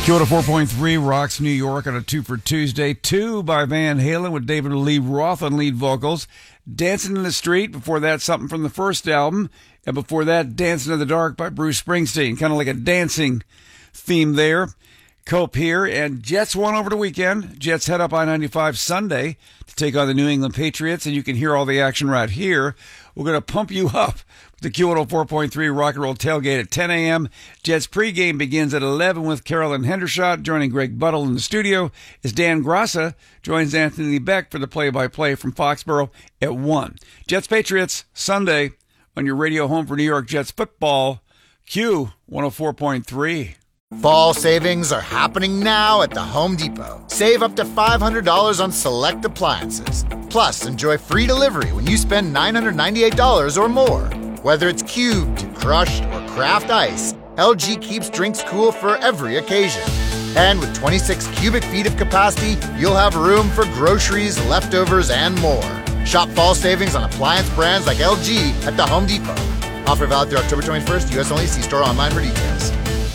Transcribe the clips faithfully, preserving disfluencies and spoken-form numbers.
Q one oh four point three rocks New York on a two for Tuesday. Two by Van Halen with David Lee Roth on lead vocals. Dancing in the Street. Before that, something from the first album. And before that, Dancing in the Dark by Bruce Springsteen. Kind of like a dancing theme there. Cope here. And Jets won over the weekend. Jets head up I ninety-five Sunday to take on the New England Patriots. And you can hear all the action right here. We're going to pump you up with the Q one oh four point three Rock and Roll Tailgate at ten a.m. Jets pregame begins at eleven with Carolyn Hendershot. Joining Greg Buttle in the studio is Dan Grassa. Joins Anthony Beck for the play-by-play from Foxborough at one. Jets Patriots Sunday on your radio home for New York Jets football. Q one oh four point three. Fall savings are happening now at the Home Depot. Save up to five hundred dollars on select appliances. Plus, enjoy free delivery when you spend nine hundred ninety-eight dollars or more. Whether it's cubed, crushed, or craft ice, L G keeps drinks cool for every occasion. And with twenty-six cubic feet of capacity, you'll have room for groceries, leftovers, and more. Shop fall savings on appliance brands like L G at the Home Depot. Offer valid through October twenty-first, U S only. See store online for details.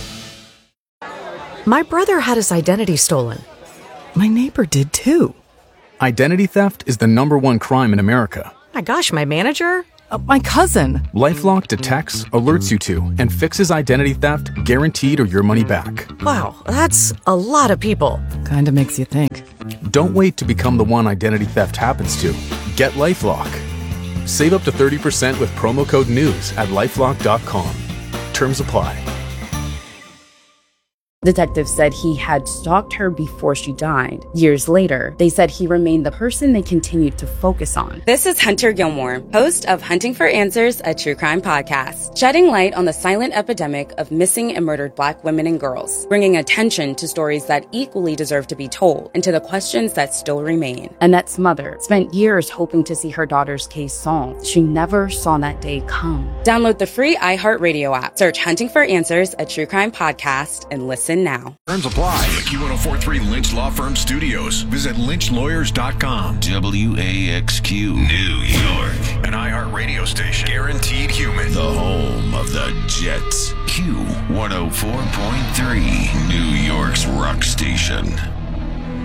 My brother had his identity stolen. My neighbor did too. Identity theft is the number one crime in America. My gosh, my manager? Uh, my cousin. LifeLock detects, alerts you to, and fixes identity theft guaranteed or your money back. Wow, that's a lot of people. Kinda makes you think. Don't wait to become the one identity theft happens to. Get LifeLock. Save up to thirty percent with promo code NEWS at lifelock dot com. Terms apply. Detectives said he had stalked her before she died. Years later, they said he remained the person they continued to focus on. This is Hunter Gilmore, host of Hunting for Answers, a true crime podcast, shedding light on the silent epidemic of missing and murdered Black women and girls, bringing attention to stories that equally deserve to be told and to the questions that still remain. Annette's mother spent years hoping to see her daughter's case solved. She never saw that day come. Download the free iHeartRadio app, search Hunting for Answers, a true crime podcast, and listen now. Terms apply. The Q one oh four point three Lynch Law Firm Studios. Visit lynch lawyers dot com. W A X Q, New York. An iHeart radio station. Guaranteed human. The home of the Jets. Q one oh four point three, New York's rock station.